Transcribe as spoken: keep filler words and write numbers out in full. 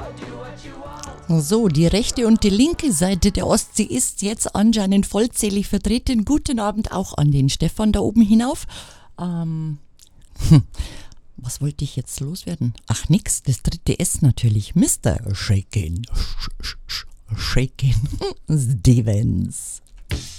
So, die rechte und die linke Seite der Ostsee ist jetzt anscheinend vollzählig vertreten. Guten Abend auch an den Stefan da oben hinauf. Ähm, hm, was wollte ich jetzt loswerden? Ach nix, das dritte S natürlich. Mister Shakin, Shakin Stevens.